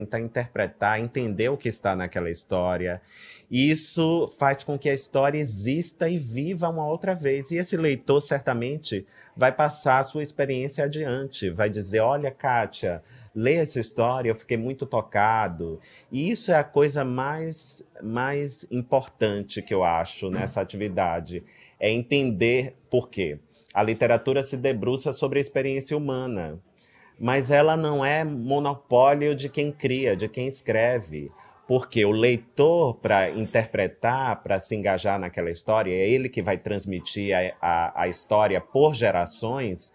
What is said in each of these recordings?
tentar interpretar, entender o que está naquela história. Isso faz com que a história exista e viva uma outra vez. E esse leitor, certamente, vai passar a sua experiência adiante, vai dizer, olha, Kátia, lê essa história, eu fiquei muito tocado. E isso é a coisa mais importante que eu acho nessa atividade, é entender por quê. A literatura se debruça sobre a experiência humana, mas ela não é monopólio de quem cria, de quem escreve. Porque o leitor, para interpretar, para se engajar naquela história, é ele que vai transmitir a história por gerações,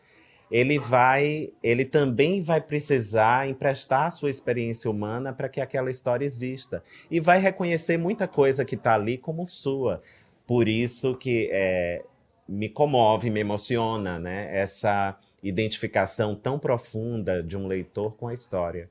ele também vai precisar emprestar a sua experiência humana para que aquela história exista. E vai reconhecer muita coisa que está ali como sua. Por isso que me comove, me emociona, né? Essa identificação tão profunda de um leitor com a história.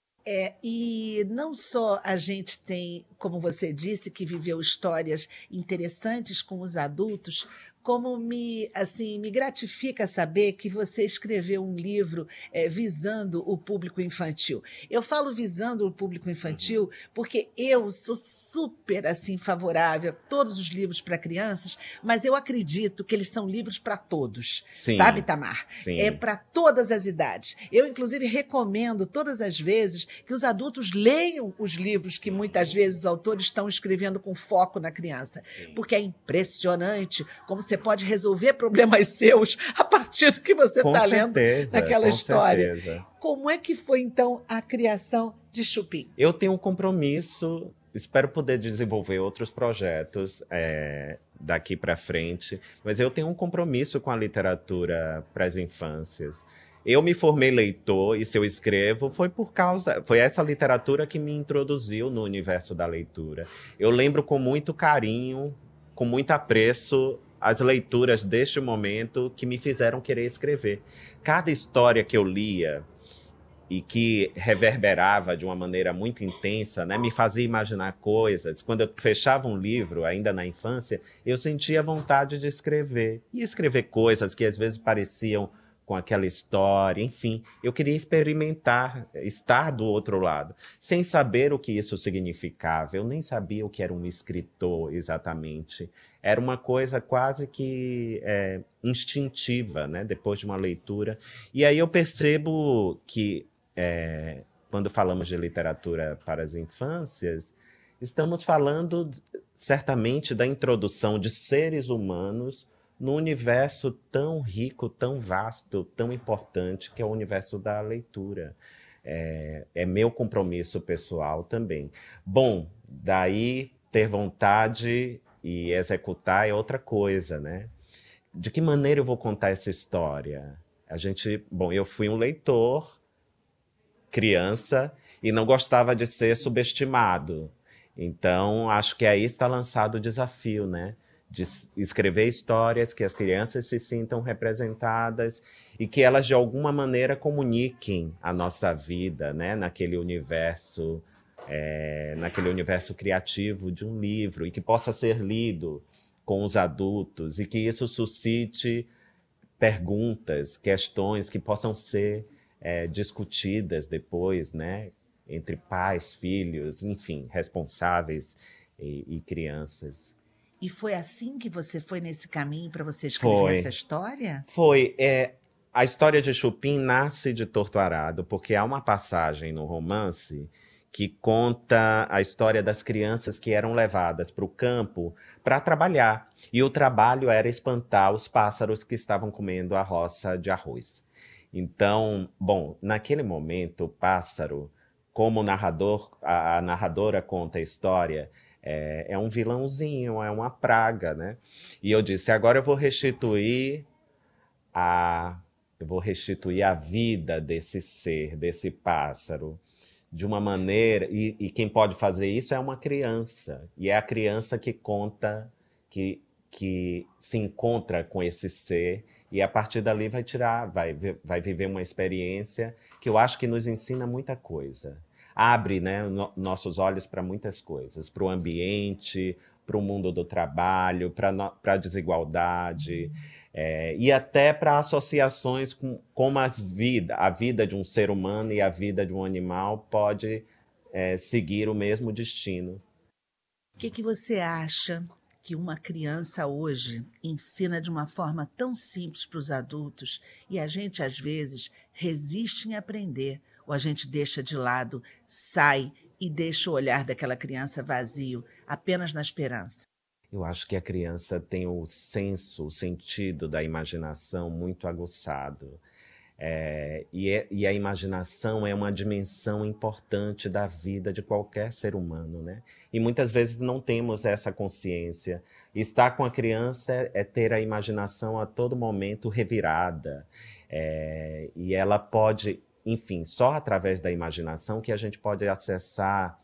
E não só a gente tem, como você disse, que viveu histórias interessantes com os adultos, como me gratifica saber que você escreveu um livro visando o público infantil. Eu falo visando o público infantil porque eu sou super assim favorável a todos os livros para crianças, mas eu acredito que eles são livros para todos, sabe, Sim, Tamar? É sim. para todas as idades. Eu, inclusive, recomendo todas as vezes que os adultos leiam os livros que muitas vezes os autores estão escrevendo com foco na criança, Sim. porque é impressionante como você pode resolver problemas seus a partir do que você Com está lendo certeza, naquela com história. certeza. Como é que foi, então, a criação de Chupim? Eu tenho um compromisso, espero poder desenvolver outros projetos daqui para frente, mas eu tenho um compromisso com a literatura para as infâncias. Eu me formei leitor e se eu escrevo foi essa literatura que me introduziu no universo da leitura. Eu lembro com muito carinho, com muito apreço as leituras deste momento que me fizeram querer escrever. Cada história que eu lia e que reverberava de uma maneira muito intensa, né? Me fazia imaginar coisas. Quando eu fechava um livro, ainda na infância, eu sentia vontade de escrever. E escrever coisas que às vezes pareciam com aquela história, enfim. Eu queria experimentar, estar do outro lado, sem saber o que isso significava. Eu nem sabia o que era um escritor exatamente. Era uma coisa quase que instintiva, né? Depois de uma leitura. E aí eu percebo que quando falamos de literatura para as infâncias, estamos falando certamente da introdução de seres humanos num universo tão rico, tão vasto, tão importante, que é o universo da leitura. É meu compromisso pessoal também. Bom, daí ter vontade e executar é outra coisa, né? De que maneira eu vou contar essa história? Bom, eu fui um leitor criança e não gostava de ser subestimado. Então, acho que aí está lançado o desafio, né? De escrever histórias que as crianças se sintam representadas e que elas, de alguma maneira, comuniquem a nossa vida, né? Naquele universo criativo de um livro e que possa ser lido com os adultos e que isso suscite perguntas, questões que possam ser discutidas depois, né? Entre pais, filhos, enfim, responsáveis e crianças. E foi assim que você foi nesse caminho para você escrever essa Foi, história? foi. A história de Chupim nasce de Torto Arado, porque há uma passagem no romance que conta a história das crianças que eram levadas para o campo para trabalhar. E o trabalho era espantar os pássaros que estavam comendo a roça de arroz. Então, bom, naquele momento, o pássaro, como o narrador, a narradora conta a história, é um vilãozinho, é uma praga, né? E eu disse, agora a, eu vou restituir a vida desse ser, desse pássaro, de uma maneira. E quem pode fazer isso é uma criança. E é a criança que conta, que se encontra com esse ser. E a partir dali vai viver uma experiência que eu acho que nos ensina muita coisa. Abre, né, nossos olhos para muitas coisas, para o ambiente, para o mundo do trabalho, para a desigualdade, e até para associações com como a vida de um ser humano e a vida de um animal pode seguir o mesmo destino. O que você acha que uma criança hoje ensina de uma forma tão simples para os adultos e a gente, às vezes, resiste em aprender, ou a gente deixa de lado, sai e deixa o olhar daquela criança vazio, apenas na esperança? Eu acho que a criança tem o sentido da imaginação muito aguçado. E a imaginação é uma dimensão importante da vida de qualquer ser humano, né? E muitas vezes não temos essa consciência. Estar com a criança é ter a imaginação a todo momento revirada. E ela pode, enfim, só através da imaginação que a gente pode acessar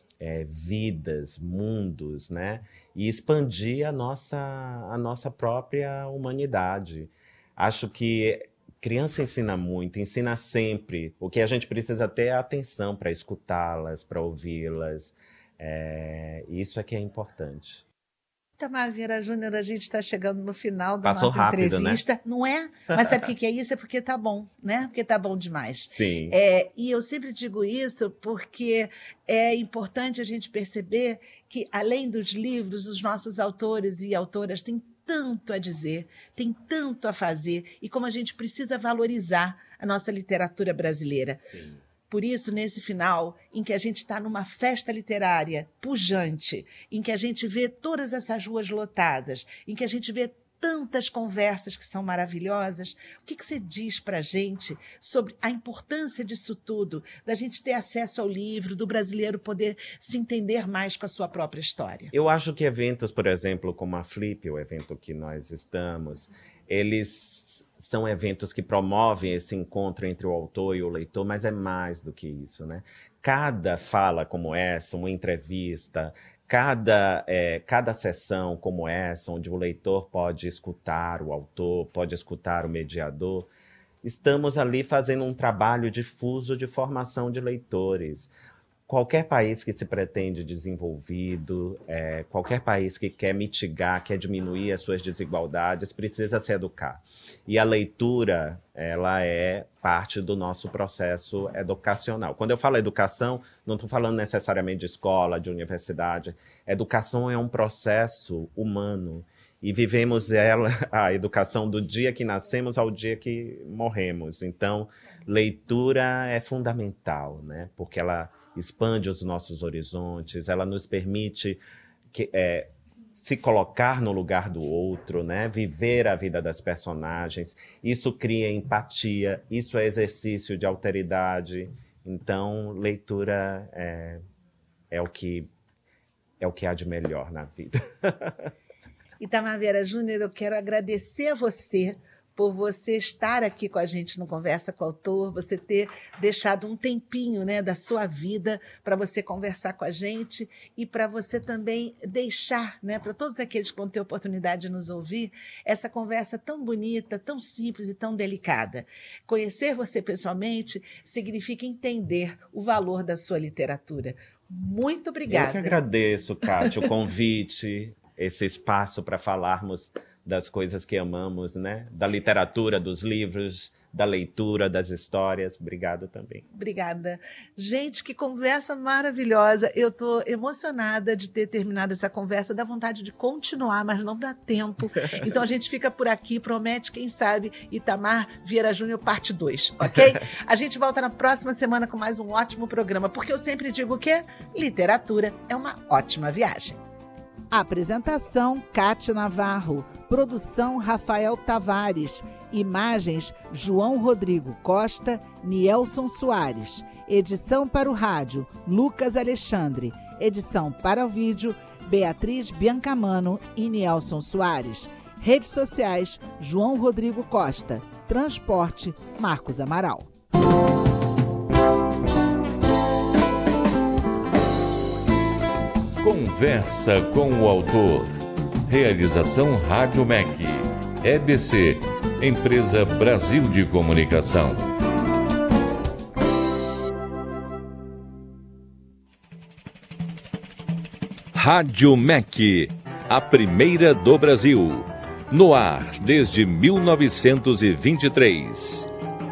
vidas, mundos, né? E expandir a nossa própria humanidade. Acho que criança ensina muito, ensina sempre. O que a gente precisa ter é atenção para escutá-las, para ouvi-las. Isso é que é importante. Itamar Vieira Júnior, a gente está chegando no final da Passou nossa rápido, entrevista, né? Não é? Mas sabe o que é isso? É porque tá bom, né? Porque tá bom demais. Sim. E eu sempre digo isso porque é importante a gente perceber que, além dos livros, os nossos autores e autoras têm tanto a dizer, tem tanto a fazer, e como a gente precisa valorizar a nossa literatura brasileira. Sim. Por isso, nesse final, em que a gente está numa festa literária pujante, em que a gente vê todas essas ruas lotadas, em que a gente vê tantas conversas que são maravilhosas, o que você diz para a gente sobre a importância disso tudo, da gente ter acesso ao livro, do brasileiro poder se entender mais com a sua própria história? Eu acho que eventos, por exemplo, como a Flip, o evento que nós estamos, eles são eventos que promovem esse encontro entre o autor e o leitor, mas é mais do que isso, né? Cada fala como essa, uma entrevista, cada sessão como essa, onde o leitor pode escutar o autor, pode escutar o mediador, estamos ali fazendo um trabalho difuso de formação de leitores. Qualquer país que se pretende desenvolvido, qualquer país que quer mitigar, quer diminuir as suas desigualdades, precisa se educar. E a leitura, ela é parte do nosso processo educacional. Quando eu falo educação, não estou falando necessariamente de escola, de universidade. Educação é um processo humano. E vivemos a educação do dia que nascemos ao dia que morremos. Então, leitura é fundamental, né? Porque ela expande os nossos horizontes, ela nos permite se colocar no lugar do outro, né? Viver a vida das personagens. Isso cria empatia, isso é exercício de alteridade. Então, leitura é o que há de melhor na vida. Itamar Vieira Júnior, eu quero agradecer a você por você estar aqui com a gente no Conversa com o Autor, você ter deixado um tempinho, né, da sua vida para você conversar com a gente e para você também deixar, né, para todos aqueles que vão ter oportunidade de nos ouvir, essa conversa tão bonita, tão simples e tão delicada. Conhecer você pessoalmente significa entender o valor da sua literatura. Muito obrigada. Eu que agradeço, Kátia, o convite, esse espaço para falarmos das coisas que amamos, né? Da literatura, dos livros, da leitura, das histórias. Obrigado também. Obrigada. Gente, que conversa maravilhosa. Eu estou emocionada de ter terminado essa conversa. Dá vontade de continuar, mas não dá tempo. Então a gente fica por aqui. Promete, quem sabe, Itamar Vieira Júnior parte 2, ok? A gente volta na próxima semana com mais um ótimo programa, porque eu sempre digo que literatura é uma ótima viagem. Apresentação, Kátia Navarro. Produção, Rafael Tavares. Imagens, João Rodrigo Costa, Nielson Soares. Edição para o rádio, Lucas Alexandre. Edição para o vídeo, Beatriz Biancamano e Nielson Soares. Redes sociais, João Rodrigo Costa. Transporte, Marcos Amaral. Conversa com o Autor. Realização Rádio MEC. EBC, Empresa Brasil de Comunicação. Rádio MEC, a primeira do Brasil. No ar desde 1923.